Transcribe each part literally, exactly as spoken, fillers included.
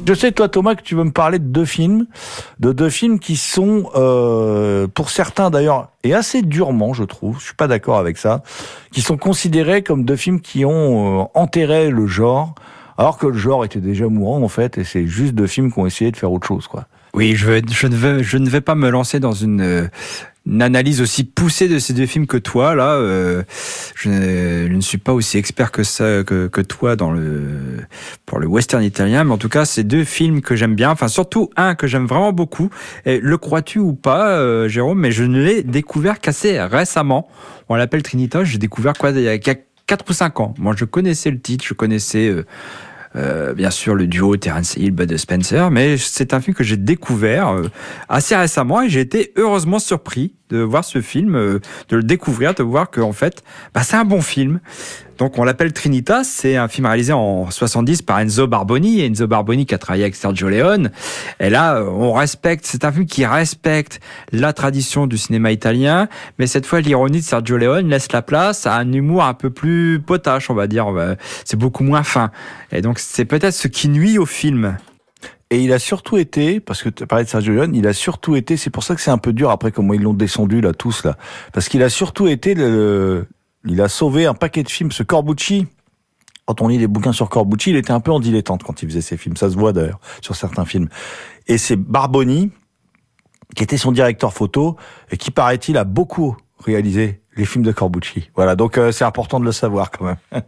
Je sais, toi, Thomas, que tu veux me parler de deux films, de deux films qui sont, euh, pour certains d'ailleurs, et assez durement, je trouve, je suis pas d'accord avec ça, qui sont considérés comme deux films qui ont euh, enterré le genre, alors que le genre était déjà mourant, en fait, et c'est juste deux films qui ont essayé de faire autre chose, quoi. Oui, je, veux, je, ne veux, je ne vais pas me lancer dans une, euh, une analyse aussi poussée de ces deux films que toi. Là, euh, je, ne, je ne suis pas aussi expert que ça que, que toi dans le pour le western italien, mais en tout cas, c'est deux films que j'aime bien. Enfin, surtout un que j'aime vraiment beaucoup. Et le crois-tu ou pas, euh, Jérôme? Mais je ne l'ai découvert qu'assez récemment. On l'appelle Trinita. J'ai découvert quoi il y a quatre ou cinq ans. Moi, je connaissais le titre, je connaissais. Euh, Euh, bien sûr le duo Terence Hill, Bud Spencer, mais c'est un film que j'ai découvert euh, assez récemment et j'ai été heureusement surpris de voir ce film, euh, de le découvrir, de voir qu'en fait, bah, c'est un bon film. Donc on l'appelle Trinita, c'est un film réalisé en soixante-dix par Enzo Barboni, et Enzo Barboni qui a travaillé avec Sergio Leone. Et là, on respecte, c'est un film qui respecte la tradition du cinéma italien, mais cette fois, l'ironie de Sergio Leone laisse la place à un humour un peu plus potache, on va dire. C'est beaucoup moins fin. Et donc c'est peut-être ce qui nuit au film. Et il a surtout été, parce que tu parlais de Sergio Leone, il a surtout été, c'est pour ça que c'est un peu dur après comment ils l'ont descendu là tous là, parce qu'il a surtout été le, il a sauvé un paquet de films. Ce Corbucci, quand on lit les bouquins sur Corbucci, il était un peu en dilettante quand il faisait ses films, ça se voit d'ailleurs sur certains films. Et c'est Barboni qui était son directeur photo et qui, paraît-il, a beaucoup réalisé les films de Corbucci. Voilà, donc euh, c'est important de le savoir quand même.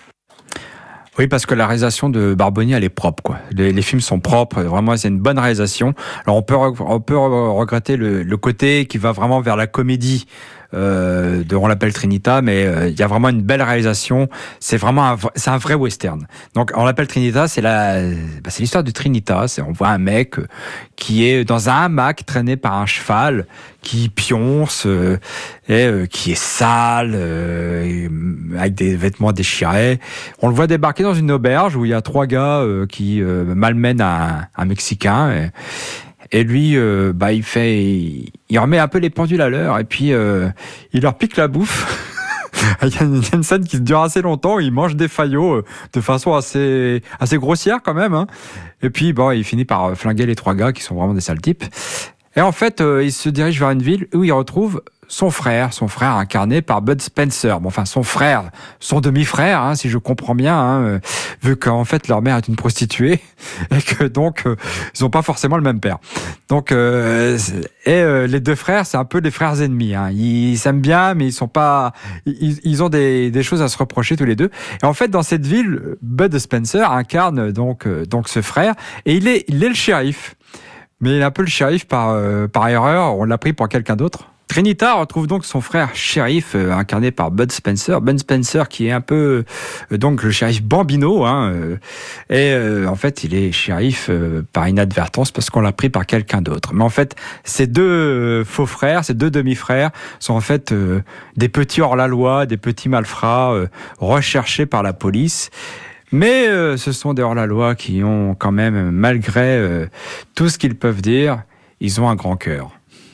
Oui, parce que la réalisation de Barboni, elle est propre, quoi. Les, les films sont propres, vraiment, c'est une bonne réalisation. Alors, on peut, on peut regretter le, le côté qui va vraiment vers la comédie, euh, de On l'appelle Trinita, mais euh, il y a vraiment une belle réalisation. C'est vraiment un, c'est un vrai western. Donc, On l'appelle Trinita, c'est la, bah, c'est l'histoire de Trinita. C'est, on voit un mec euh, qui est dans un hamac traîné par un cheval, qui pionce, euh, et euh, qui est sale, euh, avec des vêtements déchirés. On le voit débarquer dans une auberge où il y a trois gars euh, qui euh, malmènent un, un Mexicain. Et, Et lui, euh, bah, il fait, il, il remet un peu les pendules à l'heure, et puis euh, il leur pique la bouffe. Il y a une, une scène qui dure assez longtemps. Il mange des faillots euh, de façon assez, assez grossière quand même. Hein. Et puis, bon, il finit par flinguer les trois gars qui sont vraiment des sales types. Et en fait, euh, il se dirige vers une ville où il retrouve son frère, son frère incarné par Bud Spencer. Bon, enfin, son frère, son demi-frère, hein, si je comprends bien, hein, euh, vu qu'en fait leur mère est une prostituée et que donc euh, ils ont pas forcément le même père. Donc, euh, et euh, les deux frères, c'est un peu des frères ennemis. Hein. Ils s'aiment bien, mais ils sont pas, ils, ils ont des, des choses à se reprocher tous les deux. Et en fait, dans cette ville, Bud Spencer incarne donc euh, donc ce frère et il est il est le shérif. Mais il est un peu le shérif par, euh, par erreur, on l'a pris pour quelqu'un d'autre. Trinita retrouve donc son frère shérif, euh, incarné par Bud Spencer. Bud Spencer qui est un peu euh, donc le shérif Bambino. Hein, euh, et euh, en fait, il est shérif euh, par inadvertance parce qu'on l'a pris par quelqu'un d'autre. Mais en fait, ces deux euh, faux frères, ces deux demi-frères sont en fait euh, des petits hors-la-loi, des petits malfrats euh, recherchés par la police. Mais euh, ce sont des hors-la-loi qui ont quand même, malgré euh, tout ce qu'ils peuvent dire, ils ont un grand cœur.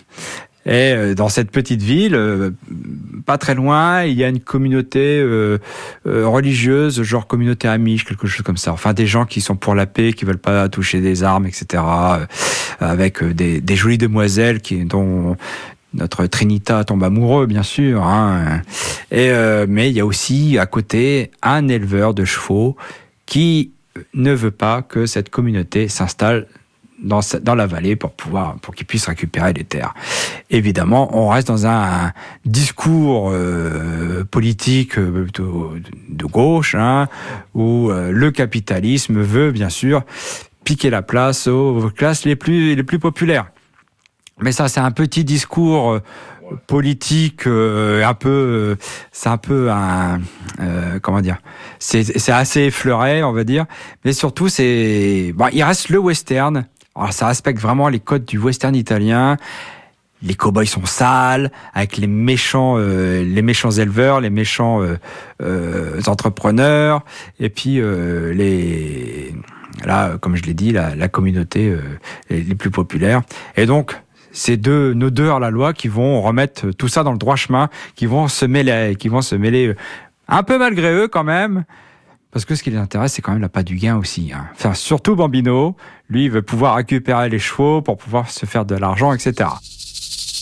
Et euh, dans cette petite ville, euh, pas très loin, il y a une communauté euh, euh, religieuse, genre communauté amish, quelque chose comme ça. Enfin, des gens qui sont pour la paix, qui veulent pas toucher des armes, et cetera. Euh, avec euh, des, des jolies demoiselles qui, dont notre Trinita tombe amoureux, bien sûr. Hein. Et, euh, mais il y a aussi à côté un éleveur de chevaux qui ne veut pas que cette communauté s'installe dans, dans la vallée pour pouvoir, pour qu'ils puissent récupérer les terres. Évidemment, on reste dans un, un discours euh, politique euh, de, de gauche, hein, où euh, le capitalisme veut bien sûr piquer la place aux classes les plus les plus populaires. Mais ça, c'est un petit discours euh, politique, euh, un peu, euh, c'est un peu un, euh, comment dire, c'est, c'est assez effleuré, on va dire. Mais surtout, c'est, bon, il reste le western. Alors, ça respecte vraiment les codes du western italien. Les cow-boys sont sales, avec les méchants, euh, les méchants éleveurs, les méchants euh, euh, entrepreneurs, et puis euh, les, là, comme je l'ai dit, la, la communauté euh, les, les plus populaires. Et donc, c'est deux, nos deux hors-la-loi qui vont remettre tout ça dans le droit chemin, qui vont se mêler, qui vont se mêler un peu malgré eux quand même, Parce que ce qui les intéresse, c'est quand même l'appât du gain aussi. Hein. Enfin, surtout Bambino, lui, il veut pouvoir récupérer les chevaux pour pouvoir se faire de l'argent, et cetera.